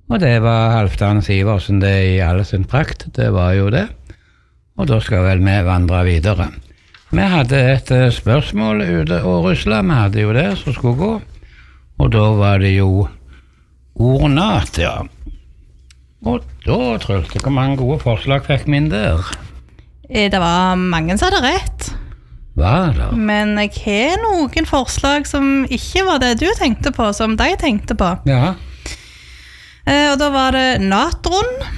Og det var Halvdan Sivertsen, det I alle sin prakt, det var jo det. Og da skal vel vi vandre videre. Vi hadde et spørsmål ute og rusla, vi hadde jo det som skulle gå. Og da var det jo ordnat, ja. Og da Truls, hvor mange gode forslag fikk min der? Det var mange som hadde rett. Hva da? Men jeg har noen forslag som ikke var det du tenkte på, som de tenkte på. Ja. Og da var det natron,